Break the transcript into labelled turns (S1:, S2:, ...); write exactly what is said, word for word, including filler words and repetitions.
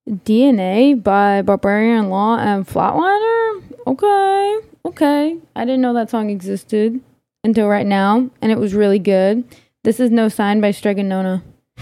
S1: D N A by Barbarian Law and Flatliner? Okay. Okay. I didn't know that song existed until right now, and it was really good. This is No Sign by Stregonona.